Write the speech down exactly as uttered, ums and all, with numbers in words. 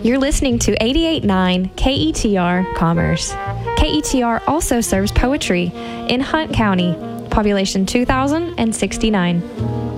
You're listening to eighty-eight point nine K E T R Commerce. K E T R also serves poetry in Hunt County, population two thousand sixty-nine.